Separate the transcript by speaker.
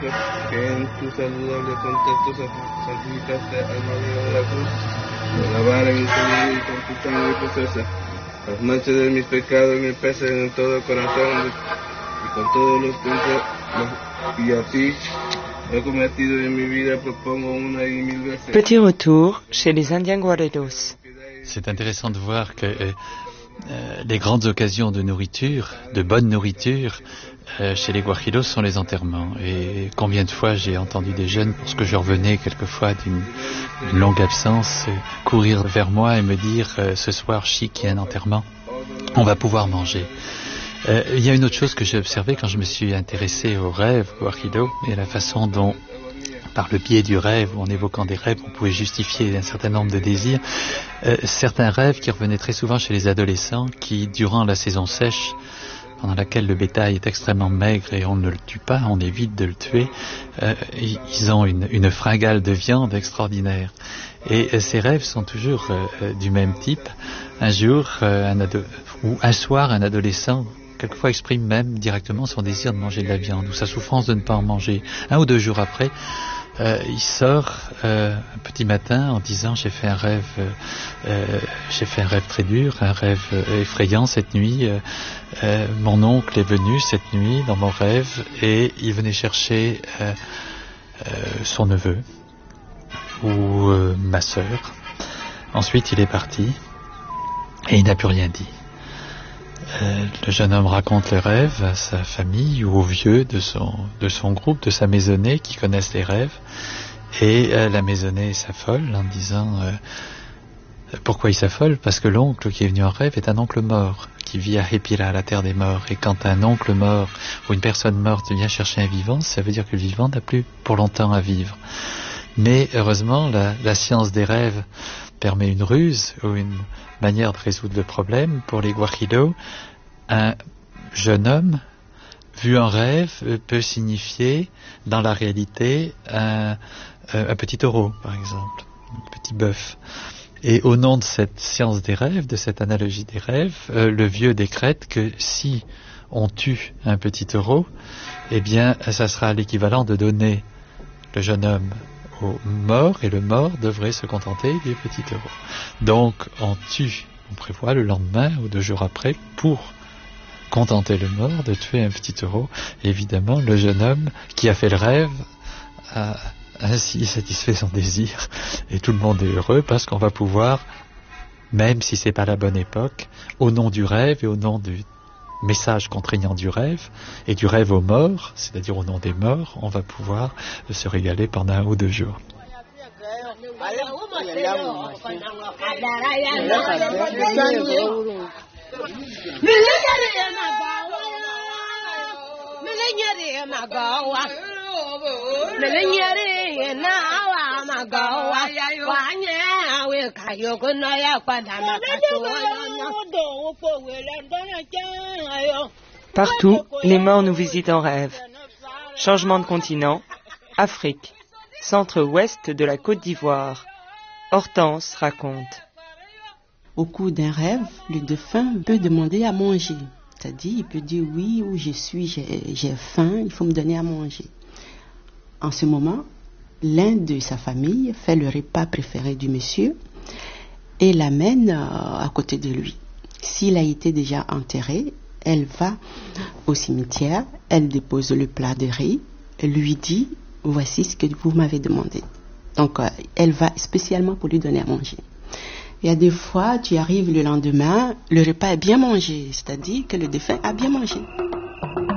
Speaker 1: Cristo, que en tu saludable contexto santificaste al Madre de la cruz, por lavar en mi sangre y con tu sangre preciosa las manchas de mis pecados y me pesen en todo el corazón y con todos los tiempos, y a ti he cometido en mi vida, propongo una y mil veces.
Speaker 2: Petit retour chez les Indiens Guarreros.
Speaker 3: C'est intéressant de voir que les grandes occasions de nourriture, de bonne nourriture, chez les Guajiros sont les enterrements. Et combien de fois j'ai entendu des jeunes, parce que je revenais quelquefois d'une longue absence, courir vers moi et me dire ce soir, chic, il y a un enterrement, on va pouvoir manger. Il y a une autre chose que j'ai observée quand je me suis intéressé aux rêves Guajiro et la façon dont, par le biais du rêve, ou en évoquant des rêves, on pouvait justifier un certain nombre de désirs. Certains rêves qui revenaient très souvent chez les adolescents, qui, durant la saison sèche, pendant laquelle le bétail est extrêmement maigre et on ne le tue pas, on évite de le tuer, ils ont une fringale de viande extraordinaire. Et ces rêves sont toujours du même type. Un jour, ou un soir, un adolescent quelquefois exprime même directement son désir de manger de la viande ou sa souffrance de ne pas en manger. 1 ou 2 jours après, il sort un petit matin en disant j'ai fait un rêve très dur, un rêve effrayant cette nuit. Mon oncle est venu cette nuit dans mon rêve et il venait chercher son neveu ou ma sœur. Ensuite il est parti et il n'a plus rien dit. Le jeune homme raconte le rêve à sa famille ou aux vieux de son groupe, de sa maisonnée qui connaissent les rêves. Et la maisonnée s'affole en disant pourquoi il s'affole? Parce que l'oncle qui est venu en rêve est un oncle mort qui vit à Hepira, la terre des morts. Et quand un oncle mort ou une personne morte vient chercher un vivant, ça veut dire que le vivant n'a plus pour longtemps à vivre. Mais heureusement, la science des rêves permet une ruse ou une manière de résoudre le problème. Pour les Guajiros, un jeune homme vu en rêve peut signifier dans la réalité un petit taureau, par exemple, un petit bœuf. Et au nom de cette science des rêves, de cette analogie des rêves, le vieux décrète que si on tue un petit taureau, eh bien, ça sera l'équivalent de donner le jeune homme au mort, et le mort devrait se contenter des petits taureaux. Donc on prévoit le lendemain ou 2 jours après, pour contenter le mort, de tuer un petit taureau. Et évidemment, le jeune homme qui a fait le rêve a ainsi satisfait son désir, et tout le monde est heureux parce qu'on va pouvoir, même si c'est pas la bonne époque, au nom du rêve et au nom du message contraignant du rêve et du rêve aux morts, c'est-à-dire au nom des morts, on va pouvoir se régaler pendant 1 ou 2 jours.
Speaker 2: Partout, les morts nous visitent en rêve. Changement de continent, Afrique, centre-ouest de la Côte d'Ivoire. Hortense raconte.
Speaker 4: Au cours d'un rêve, le défunt peut demander à manger. C'est-à-dire, il peut dire oui, où je suis, j'ai faim, il faut me donner à manger. En ce moment, l'un de sa famille fait le repas préféré du monsieur et l'amène à côté de lui. S'il a été déjà enterré, elle va au cimetière, elle dépose le plat de riz, lui dit « Voici ce que vous m'avez demandé ». Donc, elle va spécialement pour lui donner à manger. Il y a des fois, tu arrives le lendemain, le repas est bien mangé, c'est-à-dire que le défunt a bien mangé.